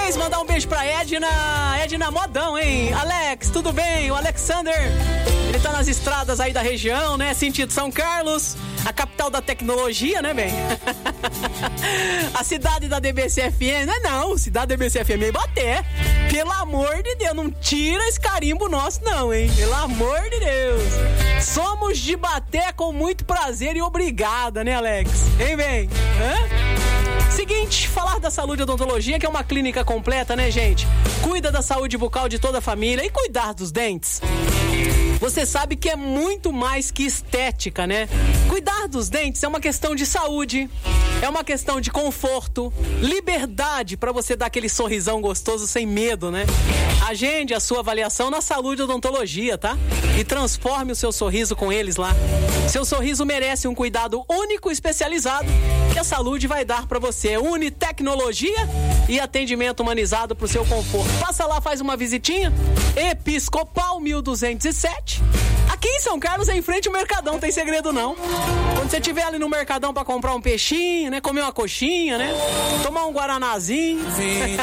vez mandar um beijo pra Edna modão, hein? Alex, tudo bem? O Alexander, ele tá nas estradas aí da região, né? Sentido São Carlos, a capital da tecnologia, né, bem? A cidade da DBC-FM, não, cidade da DBC-FM é Ibaté. Pelo amor de Deus, não tira esse carimbo nosso não, hein? Pelo amor de Deus. Somos de Ibaté com muito prazer e obrigada, né, Alex? Hein, bem? Seguinte, falar da Saúde Odontologia, que é uma clínica completa, né, gente? Cuida da saúde bucal de toda a família e cuidar dos dentes. Você sabe que é muito mais que estética, né? Cuidar dos dentes é uma questão de saúde, é uma questão de conforto, liberdade pra você dar aquele sorrisão gostoso sem medo, né? Agende a sua avaliação na Saúde Odontologia, tá? E transforme o seu sorriso com eles lá. Seu sorriso merece um cuidado único e especializado que a saúde vai dar pra você. Une tecnologia e atendimento humanizado pro seu conforto. Passa lá, faz uma visitinha. Episcopal 1207. Aqui em São Carlos é em frente ao Mercadão, tem segredo não. Quando você estiver ali no Mercadão pra comprar um peixinho, né? Comer uma coxinha, né? Tomar um guaranazinho.